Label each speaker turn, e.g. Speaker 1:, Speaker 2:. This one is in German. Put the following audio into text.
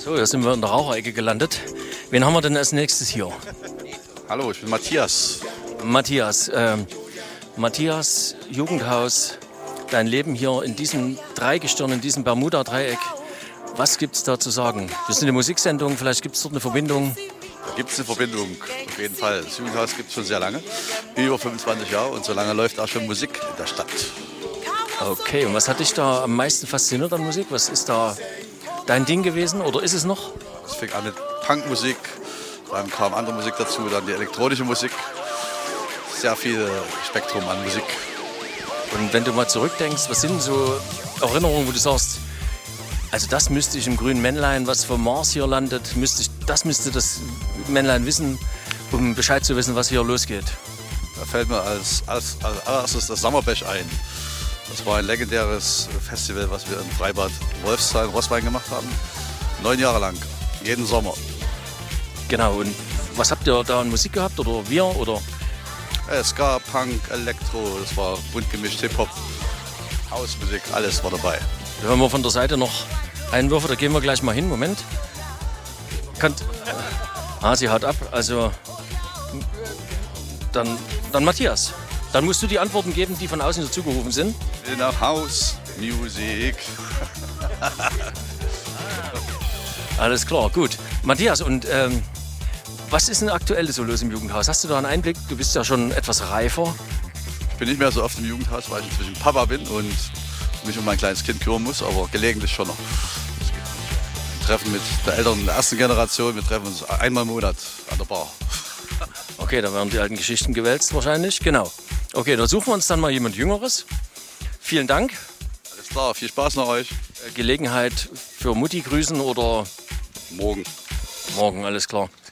Speaker 1: So, jetzt sind wir in der Raucherecke gelandet. Wen haben wir denn als nächstes hier?
Speaker 2: Hallo, ich bin Matthias.
Speaker 1: Matthias, Jugendhaus, dein Leben hier in diesem Dreigestirn, in diesem Bermuda-Dreieck. Was gibt's da zu sagen? Wir sind eine Musiksendung, vielleicht gibt es dort eine Verbindung.
Speaker 2: Da gibt es eine Verbindung, auf jeden Fall. Das Jugendhaus gibt es schon sehr lange, über 25 Jahre, und so lange läuft auch schon Musik in der Stadt.
Speaker 1: Okay, und was hat dich da am meisten fasziniert an Musik? Was ist da dein Ding gewesen oder ist es noch?
Speaker 2: Es fing an mit Punkmusik, dann kam andere Musik dazu, dann die elektronische Musik. Sehr viel Spektrum an Musik.
Speaker 1: Und wenn du mal zurückdenkst, was sind so Erinnerungen, wo du sagst, also das müsste ich im grünen Männlein, was vom Mars hier landet, das müsste das Männlein wissen, um Bescheid zu wissen, was hier losgeht.
Speaker 2: Da fällt mir als allererstes das Sommerbech ein. Das war ein legendäres Festival, was wir im Freibad Wolfsthal in Roßwein gemacht haben. 9 Jahre lang, jeden Sommer.
Speaker 1: Genau, und was habt ihr da an Musik gehabt oder wir oder?
Speaker 2: Ska, Punk, Elektro, das war bunt gemischt, Hip-Hop, Hausmusik, alles war dabei.
Speaker 1: Da hören wir von der Seite noch Einwürfe, da gehen wir gleich mal hin. Moment. Sie haut ab, also dann Matthias. Dann musst du die Antworten geben, die von außen dazugerufen sind.
Speaker 2: Ich will nach Haus, Musik.
Speaker 1: Alles klar, gut. Matthias, und was ist denn aktuell so los im Jugendhaus? Hast du da einen Einblick? Du bist ja schon etwas reifer.
Speaker 2: Ich bin nicht mehr so oft im Jugendhaus, weil ich inzwischen Papa bin und mich um mein kleines Kind kümmern muss, aber gelegentlich schon noch. Wir treffen mit der Eltern der ersten Generation, wir treffen uns einmal im Monat an der Bar.
Speaker 1: Okay, da werden die alten Geschichten gewälzt wahrscheinlich, genau. Okay, da suchen wir uns dann mal jemand Jüngeres. Vielen Dank.
Speaker 2: Alles klar, viel Spaß nach euch.
Speaker 1: Gelegenheit für Mutti grüßen oder?
Speaker 2: Morgen.
Speaker 1: Morgen, alles klar.